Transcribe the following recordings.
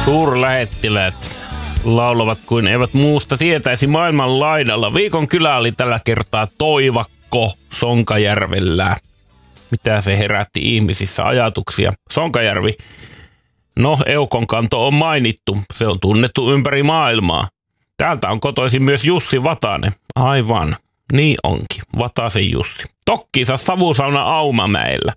Suurlähettiläät laulavat kuin eivät muusta tietäisi maailman laidalla. Viikon kylä oli tällä kertaa Toivakko Sonkajärvellä. Mitä se herätti ihmisissä ajatuksia? Sonkajärvi. No, Eukon kanto on mainittu. Se on tunnettu ympäri maailmaa. Täältä on kotoisin myös Jussi Vatanen. Aivan. Niin onkin. Vatasen Jussi. Tokkiinsa savusauna Aumamäellä.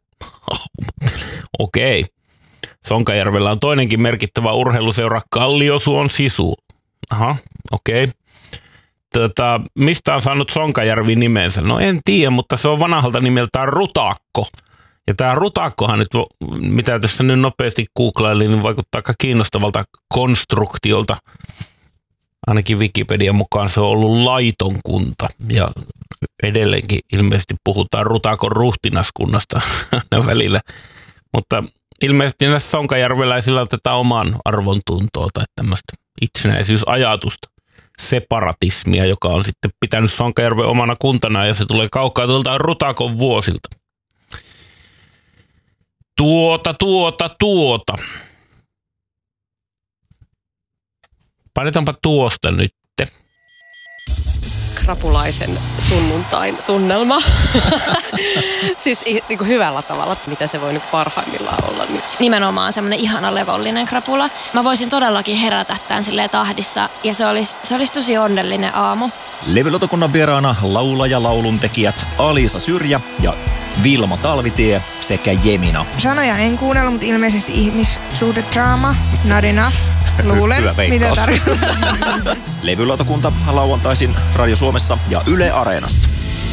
Okei. Sonkajärvellä on toinenkin merkittävä urheiluseura Kalliosuon Sisu. Aha, okei. Mistä on saanut Sonkajärvi nimensä? No en tiedä, mutta se on vanhalta nimeltään Rutakko. Ja tämä Rutakkohan nyt, mitä tässä nyt nopeasti googlailin, niin vaikuttaa aika kiinnostavalta konstruktiolta. Ainakin Wikipedian mukaan se on ollut laiton kunta. Ja edelleenkin ilmeisesti puhutaan Rutakon ruhtinaskunnasta välillä. Mutta ilmeisesti näissä sonkajärveläisillä otetaan oman arvon tuntoa tai tämmöistä itsenäisyysajatusta, separatismia, joka on sitten pitänyt Sonkajärven omana kuntana ja se tulee kaukaa tuolta Rutakon vuosilta. Painetaanpa tuosta nyt. Krapulaisen sunnuntain tunnelma. Siis niin kuin hyvällä tavalla, mitä se voi nyt parhaimmillaan olla nyt. Nimenomaan semmoinen ihana levollinen krapula. Mä voisin todellakin herätä tämän silleen tahdissa ja se olisi tosi onnellinen aamu. Levylautakunnan vieraana laulaja lauluntekijät Alisa Syrjä ja Vilma Talvitie sekä Jemina. Sanoja en kuunnella, mutta ilmeisesti ihmissuhdedraama. Not enough. Luulen, mitä tarkoittaa. Levylautakunta lauantaisin Radio Suomessa ja Yle Areenassa.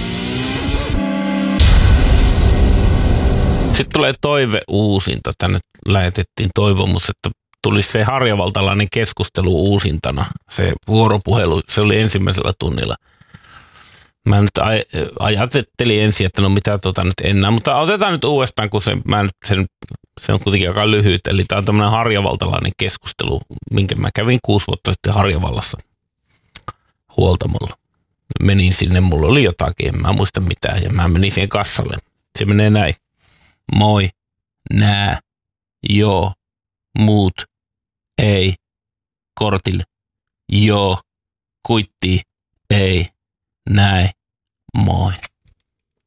Sitten tulee toive uusinta. Tänne lähetettiin toivomus, että tulisi se harjavaltalainen keskustelu uusintana. Se vuoropuhelu, se oli ensimmäisellä tunnilla. Mä nyt ajattelin ensin, että no mitä nyt enää, mutta otetaan nyt uudestaan, kun se on kuitenkin aika lyhyt. Eli tämä on tämmöinen harjavaltalainen keskustelu, minkä mä kävin 6 vuotta sitten Harjavallassa huoltamolla. Menin sinne, mulla oli jotakin, en mä muista mitään, ja mä menin siihen kassalle. Se menee näin. Moi, nää, joo, muut, ei, kortille, joo, kuitti, ei, näin, moi.